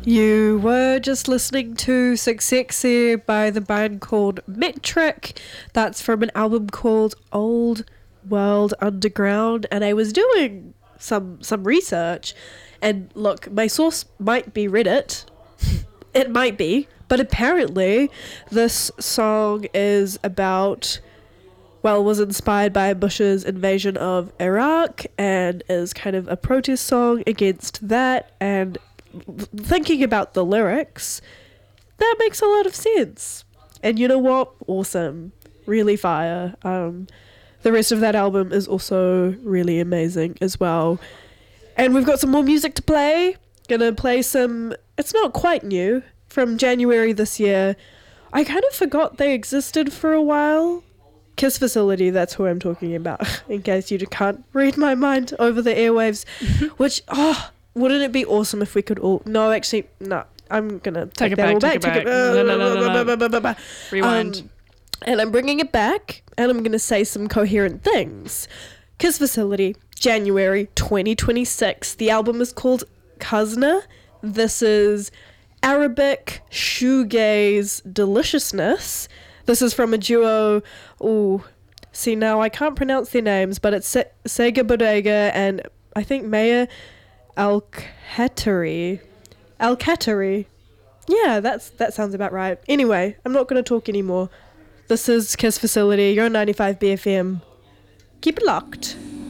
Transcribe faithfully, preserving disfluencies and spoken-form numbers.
You were just listening to Sexy by the band called Metric. That's from an album called Old World Underground. And I was doing some some research. And look, my source might be Reddit. It might be. But apparently this song is about, well, was inspired by Bush's invasion of Iraq and is kind of a protest song against that. And thinking about the lyrics, that makes a lot of sense. And you know what? Awesome. Really fire. Um, the rest of that album is also really amazing as well. And we've got some more music to play. Gonna play some, it's not quite new, from January this year. I kind of forgot they existed for a while. Kiss Facility, that's who I'm talking about, in case you can't read my mind over the airwaves. Which, oh, wouldn't it be awesome if we could all... No, actually, no. I'm going to take, take that back, all back. Take it back. No, no, no, no, no. Rewind. Um, and I'm bringing it back, and I'm going to say some coherent things. Kiss Facility, January twenty twenty-six. The album is called Kuzna. This is Arabic shoegaze deliciousness. This is from a duo... Ooh, see, now I can't pronounce their names, but it's Se- Sega Bodega and I think Maya Al-Khatari. Al-Khatari. Yeah, that's that sounds about right. Anyway, I'm not going to talk anymore. This is Kiss Facility. You're on ninety-five B F M. Keep it locked.